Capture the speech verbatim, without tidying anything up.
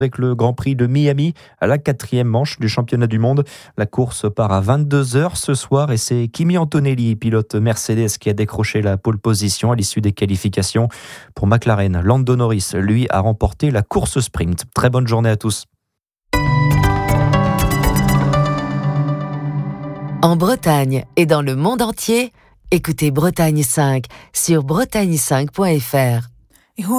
avec le Grand Prix de Miami à la quatrième manche du championnat du monde. La course part à vingt-deux heures ce soir et c'est Kimi Antonelli, pilote Mercedes, qui a décroché la pole position à l'issue des qualifications. Pour McLaren, Lando Norris, lui, a remporté la course sprint. Très bonne journée à tous. En Bretagne et dans le monde entier, écoutez Bretagne cinq sur bretagne cinq point f r.